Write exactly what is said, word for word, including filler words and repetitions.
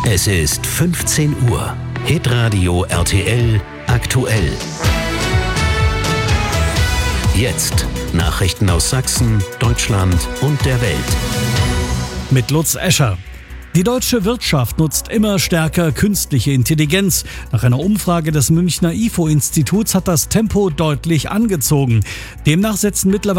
Es ist fünfzehn Uhr. Hitradio R T L aktuell. Jetzt Nachrichten aus Sachsen, Deutschland und der Welt. Mit Lutz Escher. Die deutsche Wirtschaft nutzt immer stärker künstliche Intelligenz. Nach einer Umfrage des Münchner I F O-Instituts hat das Tempo deutlich angezogen. Demnach setzen mittlerweile